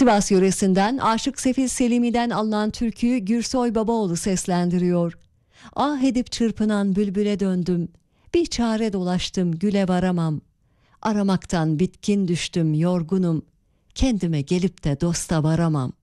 Sivas yöresinden Aşık Sefil Selimi'den alınan türküyü Gürsoy Babaoğlu seslendiriyor. Ah edip çırpınan bülbüle döndüm, bir çare dolaştım güle varamam. Aramaktan bitkin düştüm yorgunum, kendime gelip de dosta varamam.